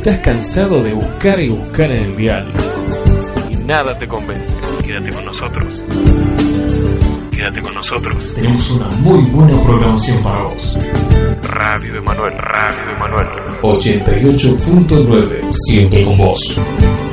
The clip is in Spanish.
¿Estás cansado de buscar y buscar en el dial y nada te convence? Quédate con nosotros. Quédate con nosotros. Tenemos una muy buena programación para vos. Radio Emanuel, Radio Emanuel. 88.9, siempre con vos.